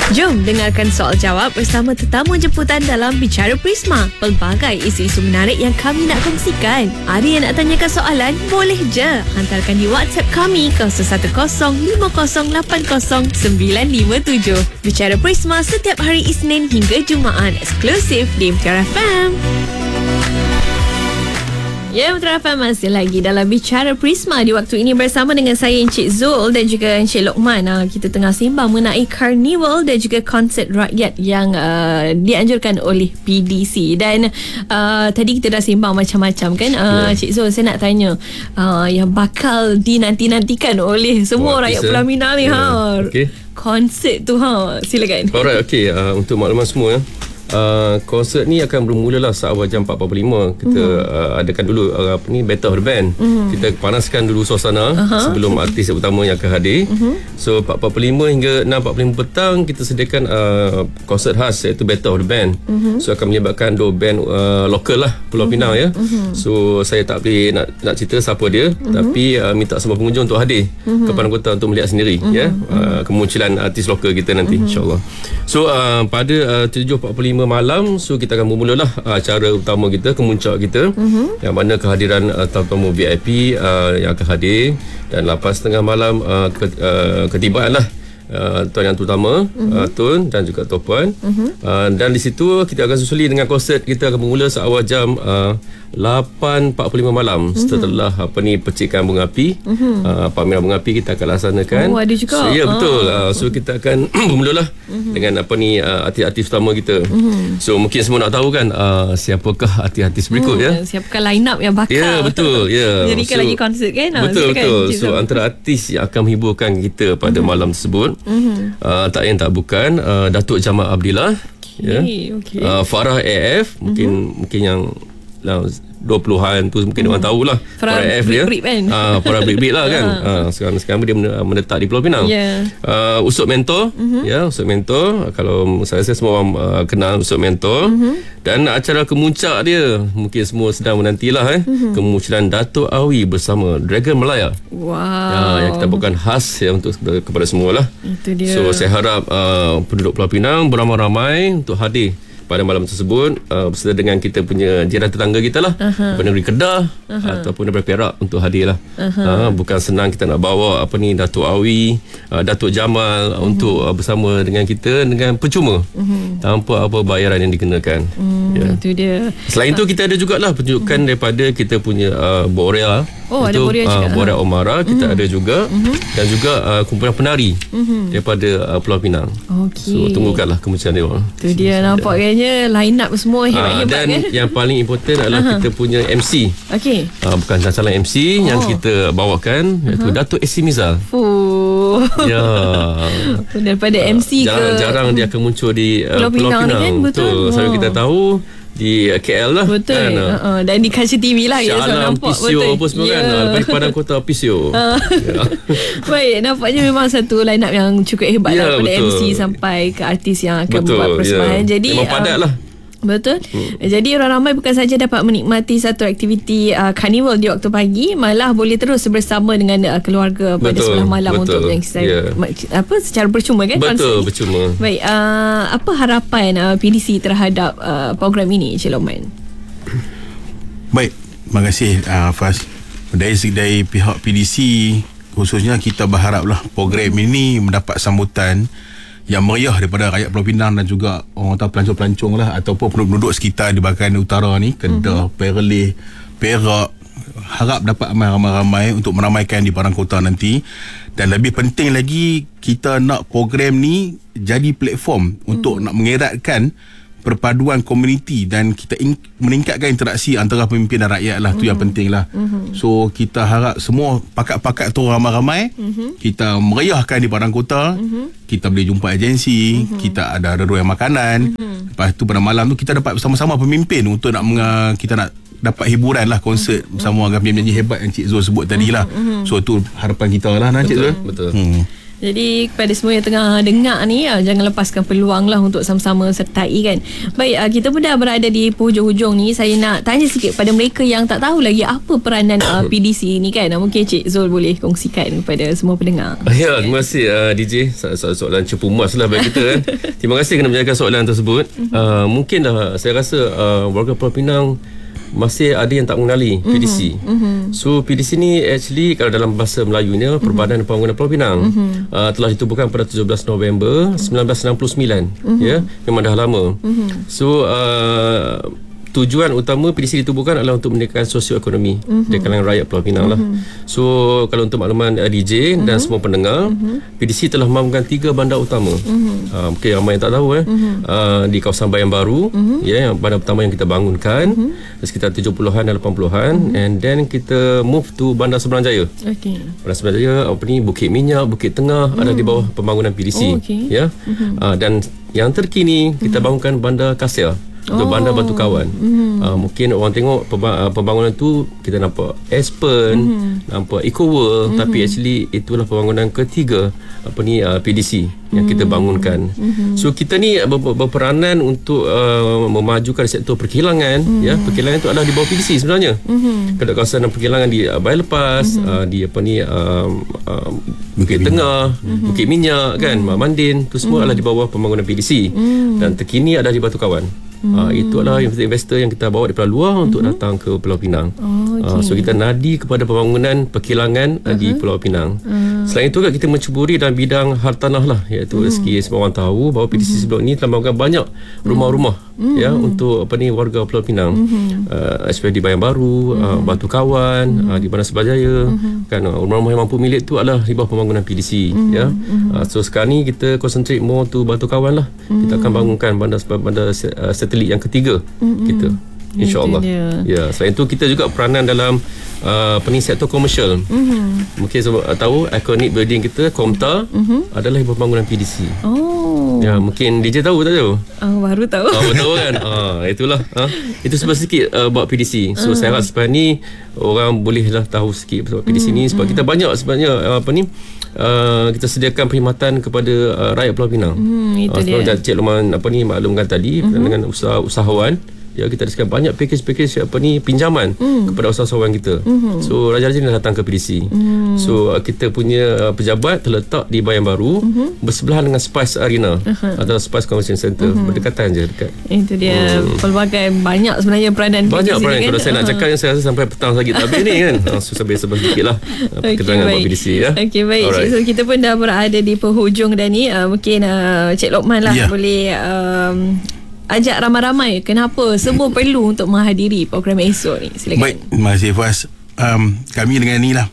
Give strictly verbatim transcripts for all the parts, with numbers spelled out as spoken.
Jom dengarkan soal jawab bersama tetamu jemputan dalam Bicara Prisma. Pelbagai isu-isu menarik yang kami nak kongsikan. Ada yang nak tanyakan soalan? Boleh je. Hantarkan di WhatsApp kami kosong satu kosong lima kosong lapan kosong sembilan lima tujuh. Bicara Prisma setiap hari Isnin hingga Jumaat. Eksklusif di Bicara F M. Ya, Mitra F M masih lagi dalam Bicara Prisma di waktu ini bersama dengan saya Encik Zul dan juga Encik Lokman. Uh, kita tengah sembang mengenai Carnival dan juga konsert rakyat yang uh, dianjurkan oleh P D C. Dan uh, tadi kita dah sembang macam-macam kan. uh, yeah. Encik Zul, saya nak tanya uh, yang bakal dinanti-nantikan oleh semua oh, rakyat Pulau Pinang ni. yeah. ha. okay. Konsert tu, ha, silakan. Alright, okay. uh, Untuk makluman semua, Uh, konsert ni akan bermula lah seawal jam empat empat puluh lima. Kita mm-hmm. uh, adakan dulu uh, apa ni, Battle of the Band. mm-hmm. Kita panaskan dulu suasana uh-huh. sebelum artis utama yang akan hadir. mm-hmm. So empat empat puluh lima hingga enam empat puluh lima petang kita sediakan uh, konsert khas iaitu Battle of the Band. mm-hmm. So akan melibatkan dua band uh, lokal lah Pulau mm-hmm. Pinang ya. mm-hmm. So saya tak boleh nak, nak cerita siapa dia, mm-hmm. tapi uh, minta semua pengunjung untuk hadir mm-hmm. ke padang kota untuk melihat sendiri. mm-hmm. ya uh, kemunculan artis lokal kita nanti, mm-hmm. insyaAllah. So uh, pada uh, tujuh empat puluh lima malam, so kita akan bermulalah uh, acara utama kita, kemuncak kita, mm-hmm. yang mana kehadiran uh, tamu-tamu V I P uh, yang akan hadir, dan lepas tengah malam uh, ke, uh, ketibaan lah Uh, tuan yang terutama, mm-hmm. uh, Tun dan juga Tuan Puan. mm-hmm. uh, Dan di situ kita akan susuli dengan konsert. Kita akan bermula seawal jam uh, lapan empat puluh lima malam. mm-hmm. Setelah apa ni, percikan bunga api, mm-hmm. uh, pameran bunga api kita akan laksanakan. Oh, ada juga. So, ya, betul. uh, So kita akan bermulalah mm-hmm. dengan apa ni, uh, artis-artis utama kita. mm-hmm. So mungkin semua nak tahu kan, uh, siapakah artis-artis berikut. mm, ya Siapakah line up yang bakal Ya, betul. Ya. Jadikan so, lagi konsert kan. Betul, silakan, betul. So antara artis yang akan menghiburkan kita pada mm-hmm. malam tersebut, Mm-hmm. Uh, tak yang tak bukan uh, Datuk Jamal Abdillah, okay, ya. okay. Uh, Farah A F, mungkin mm-hmm. mungkin yang uh, dua puluhan tu mungkin mm. orang tahulah Farah A F dia. Kan? Uh, Farah Brik-Brik lah kan. uh, sekarang sekarang dia menetap di Pulau Pinang. Yeah. Uh, Usop Mentor, mm-hmm. ya, Usop Mentor. Kalau saya rasa semua orang uh, kenal Usop Mentor. Mm-hmm. Dan acara kemuncak dia mungkin semua sedang menantilah eh. Mm-hmm. Kemunculan Datuk Awi bersama Dragon Melaya. Wow. Uh, yang kita bukan khas ya untuk kepada semua lah. Itu dia. So saya harap uh, penduduk Pulau Pinang beramai-ramai untuk hadir pada malam tersebut, uh, beserta dengan kita punya jiran tetangga kita lah, uh-huh. daripada negeri Kedah, uh-huh. ataupun daripada Perak untuk hadir lah. uh-huh. uh, Bukan senang kita nak bawa apa ni, Datuk Awi, uh, Datuk Jamal, uh-huh. untuk uh, bersama dengan kita dengan percuma, uh-huh. tanpa apa bayaran yang dikenakan. uh, yeah. Itu dia. Selain tu kita ada jugalah penunjukan uh-huh. daripada kita punya uh, Borea. Oh, itu, ada Borea juga. Uh, Borea Omara kita uh-huh. ada juga, uh-huh. dan juga uh, kumpulan penari uh-huh. daripada uh, Pulau Pinang. Okay. So tunggukanlah kemunculan dia. Itu dia, nampak kan line up semua hebat-hebat. Dan kan? yang paling important adalah uh-huh. kita punya M C. Okey. Uh, bukan calon M C oh. yang kita bawakan, iaitu uh-huh. Datuk Esi Mizal. Oh. Ya. Daripada M C uh, ke jarang-jarang dia akan muncul di uh, Pulau Pinang, Pinang. Kan? Betul. Betul. Oh. Sampai kita tahu di K L lah. Betul. Kan? Uh-uh. Dan di Kaca T V lah. Shah Alam, P C O apa semua yeah. kan. Lepas padang kota P C O. Uh. Yeah. Baik, nampaknya memang satu line up yang cukup hebat yeah, lah. Daripada M C sampai ke artis yang akan betul, buat persembahan. Yeah. Jadi memang padat uh, lah. Betul. Hmm. Jadi orang ramai bukan saja dapat menikmati satu aktiviti uh, Carnival di waktu pagi, malah boleh terus bersama dengan uh, keluarga pada sebelah malam betul. Untuk yang yeah. apa secara percuma kan. Betul, percuma. Baik, uh, apa harapan uh, P D C terhadap uh, program ini, Encik Lokman? Baik, terima kasih uh, Faz. Dari dari pihak P D C khususnya kita berharaplah program ini mendapat sambutan yang meriah daripada rakyat Pulau Pinang dan juga orang tahu pelancong-pelancong lah ataupun penduduk sekitar di bahagian utara ni, Kedah, mm-hmm. Perlis, Perak. Harap dapat ramai-ramai untuk meramaikan di padang kota nanti. Dan lebih penting lagi, kita nak program ni jadi platform mm-hmm. untuk nak mengeratkan perpaduan komuniti dan kita in- meningkatkan interaksi antara pemimpin dan rakyat lah. Mm-hmm. Tu yang penting lah. Mm-hmm. So kita harap semua pakat-pakat tu ramai-ramai, mm-hmm. kita meriahkan di padang kota, mm-hmm. kita boleh jumpa agensi, mm-hmm. kita ada reruan makanan, mm-hmm. lepas tu pada malam tu kita dapat bersama-sama pemimpin untuk nak menga- kita nak dapat hiburan lah, konsert mm-hmm. bersama dengan penyanyi hebat yang Cik Zul sebut tadi lah. Mm-hmm. So tu harapan kita lah, Cik Zul. Betul. Hmm. Jadi kepada semua yang tengah dengar ni, uh, jangan lepaskan peluang lah untuk sama-sama sertai kan. Baik, uh, kita pun dah berada di hujung-hujung ni. Saya nak tanya sikit pada mereka yang tak tahu lagi apa peranan uh, P D C ni kan. Uh, mungkin Cik Zul boleh kongsikan kepada semua pendengar. Ya, terima kasih uh, D J. So- soalan cepu emas lah bagi kita kan. Terima kasih kerana menjaga soalan tersebut. uh, Mungkin dah saya rasa uh, warga Pulau Pinang masih ada yang tak mengenali P D C. Mm-hmm. So P D C ni actually kalau dalam bahasa Melayunya mm-hmm. Perbadan Pembangunan Pulau Pinang, mm-hmm. uh, telah ditubuhkan pada tujuh belas November sembilan belas enam puluh sembilan. Mm-hmm. Ya, memang dah lama. Mm-hmm. So uh, tujuan utama P D C ditubuhkan adalah untuk meningkatkan sosioekonomi mm-hmm. di kalangan rakyat Pulau Pinang lah. Mm-hmm. So kalau untuk makluman uh, D J mm-hmm. dan semua pendengar, mm-hmm. P D C telah membangunkan tiga bandar utama. Mm-hmm. Uh, mungkin ramai yang tak tahu eh. Mm-hmm. Uh, di kawasan Bayan Baru, mm-hmm. ya, yang bandar utama yang kita bangunkan, mm-hmm. sekitar tujuh puluhan dan lapan puluhan, mm-hmm. and then kita move to Bandar Seberang Jaya. Okay. Bandar Seberang Jaya apa ni, Bukit Minyak, Bukit Tengah, mm-hmm. ada di bawah pembangunan P D C. Oh, okay. Ya. Mm-hmm. Uh, dan yang terkini kita mm-hmm. bangunkan Bandar Kasia. Untuk oh. Bandar Batu Kawan. Mm. Uh, mungkin orang tengok pembangunan tu kita nampak Aspen, mm. nampak Eco World, mm. tapi actually itulah pembangunan ketiga apa ni uh, P D C yang mm. kita bangunkan. Mm-hmm. So kita ni ber- berperanan untuk uh, memajukan sektor perkilangan. Mm. Ya, perkilangan itu adalah di bawah P D C sebenarnya. Mm-hmm. Pada kawasan perkilangan di uh, Bayan Lepas, mm-hmm. uh, di apa ni uh, uh, Bukit Tengah, mm-hmm. Bukit Minyak kan, mm-hmm. Mandin, tu semua mm-hmm. adalah di bawah pembangunan P D C. Mm. Dan terkini ada di Batu Kawan. Hmm. Uh, itu adalah investor yang kita bawa daripada luar hmm. untuk datang ke Pulau Pinang. Oh, okay. uh, so kita nadi kepada pembangunan perkilangan uh-huh. di Pulau Pinang. Uh. Selain itu kita mencuburi dalam bidang hartanah lah, iaitu hmm. rezeki. Semua orang tahu bahawa P D C hmm. sebelum ini telah membangun banyak rumah-rumah hmm. ya untuk apa ni warga Pulau Pinang. Hmm. Uh, especially di Bayan Baru, hmm. uh, Batu Kawan, hmm. uh, di Bandar Seberang Jaya. Hmm. Kan uh, rumah-rumah yang mampu milik tu adalah di bawah pembangunan P D C. Hmm. Ya. Uh, so sekarang ni kita concentrate more to Batu Kawan lah. Hmm. Kita akan bangunkan bandar bandar uh, satelit yang ketiga mm-hmm. kita, insyaAllah. Ya, selain itu kita juga peranan dalam uh, apa ni sektor komersial. Mm-hmm. Mungkin sebab uh, tahu ikonik building kita Komta mm-hmm. adalah pembangunan P D C. Oh. Ya, mungkin D J tahu tak tahu? Oh, baru tahu. Oh, betul kan? Ah, itulah. Ha? Itu sebab sikit uh, buat P D C. So uh. saya harap sebab ni orang bolehlah tahu sikit pasal P D C mm-hmm. ni sebab kita banyak sebenarnya uh, apa ni Uh, kita sediakan perkhidmatan kepada uh, rakyat Pulau Pinang. Hmm, itu uh, dia. Cik Luqman apa ni maklumkan tadi uh-huh. dengan usaha usahawan, ya, kita ada banyak package-package apa ni pinjaman hmm. kepada usahawan kita. Hmm. So raja-raja ni datang ke P D C. Hmm. So uh, kita punya uh, pejabat terletak di Bayan Baru hmm. bersebelahan dengan Spice Arena uh-huh. atau Spice Convention Center. Hmm. Berdekatan je dekat. Itu dia hmm. pelbagai banyak sebenarnya peranan P D C. Banyak peranan kan? Kalau saya uh-huh. nak cakap saya rasa sampai petang lagi tak habis ni kan. Uh, so sampai sebab sedikitlah uh, keterangan okay, buat P D C ya. Okey, baik. Cik, so kita pun dah berada di penghujung dah ni. Uh, mungkin uh, Cik Luqman lah yeah. boleh um, ajak ramai-ramai kenapa semua perlu untuk menghadiri program esok ni. Silakan. Baik, terima kasih Faz. Um, kami dengan ni lah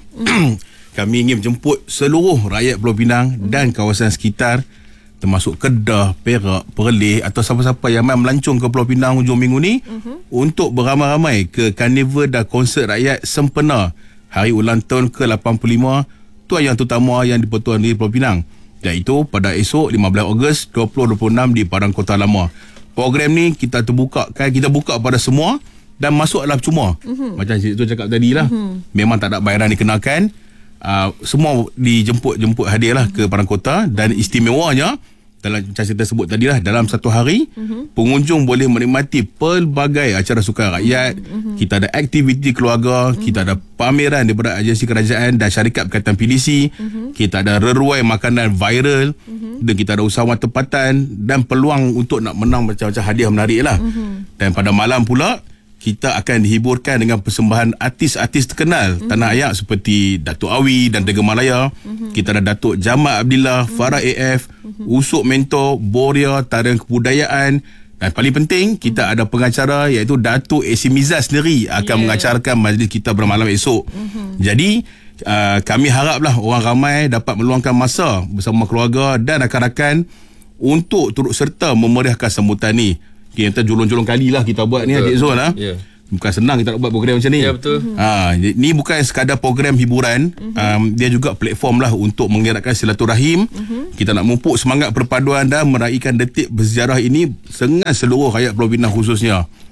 kami ingin menjemput seluruh rakyat Pulau Pinang mm. dan kawasan sekitar, termasuk Kedah, Perak, Perlis atau siapa-siapa yang main melancong ke Pulau Pinang hujung minggu ni mm-hmm. untuk beramai-ramai ke Karnival dan konsert rakyat sempena hari ulang tahun ke lapan puluh lima Tuan Yang Terutama yang di-Pertuan di Pulau Pinang, iaitu pada esok lima belas Ogos dua ribu dua puluh enam di Padang Kota Lama. Program ni kita terbuka kan, kita buka pada semua dan masuk adalah percuma. Mm-hmm. Macam Cik Tu cakap tadi lah, mm-hmm. memang tak ada bayaran dikenakan. Uh, semua dijemput-jemput hadir lah mm-hmm. ke Padang Kota, dan istimewanya dalam macam saya tersebut tadi lah, dalam satu hari mm-hmm. pengunjung boleh menikmati pelbagai acara sukan rakyat. Mm-hmm. Kita ada aktiviti keluarga, mm-hmm. kita ada pameran daripada agensi kerajaan dan syarikat berkaitan P D C. Mm-hmm. Kita ada reruai makanan viral, mm-hmm. dan kita ada usahawan tempatan dan peluang untuk nak menang macam-macam hadiah menarik lah. Mm-hmm. Dan pada malam pula kita akan dihiburkan dengan persembahan artis-artis terkenal mm-hmm. tanah air seperti Datuk Awi dan Dega Malaya. Mm-hmm. Kita ada Datuk Jamal Abdillah, mm-hmm. Farah A F, mm-hmm. Usuk Mentor, Boria, Tarian Kebudayaan, dan paling penting kita mm-hmm. ada pengacara iaitu Datuk Esi Mizal sendiri akan yeah. mengacarkan majlis kita bermalam esok. Mm-hmm. Jadi uh, kami haraplah orang ramai dapat meluangkan masa bersama keluarga dan rakan-rakan untuk turut serta memeriahkan sambutan ni. Kita julung-julung kali lah kita buat betul. Ni Cik Zul lah. Yeah. Bukan senang kita nak buat program macam ni. Ya, betul. Ha, ni bukan sekadar program hiburan, uh-huh. um, dia juga platform lah untuk mengeratkan silaturahim. Uh-huh. Kita nak memupuk semangat perpaduan dan meraihkan detik bersejarah ini dengan seluruh rakyat Pulau Pinang khususnya.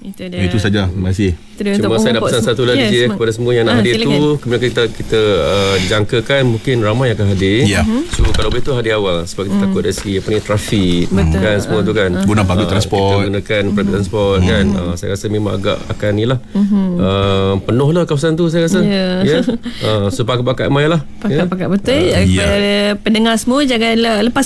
Itu dia. Itu saja. Terima kasih. Itu dia Cuma untuk saya nak memupuk pesan sem- satu lagi Yes, je Mat. kepada semua yang nak Ah, hadir silakan. tu, kemudian kita kita uh, jangkakan mungkin ramai akan hadir. Ya. So kalau boleh tu hadir awal sebab kita takut dari segi apa ni trafik kan semua tu kan. Guna public Ah, transport. Kita gunakan public transport kan. Ah, saya rasa memang agak akan ni lah. Uh, penuh lah kawasan tu saya rasa. Ya. Ya. Ah, so pakai-pakai mai lah. Ya. Pakat-pakat betul. Ya. Kepada pendengar semua, jangan lepas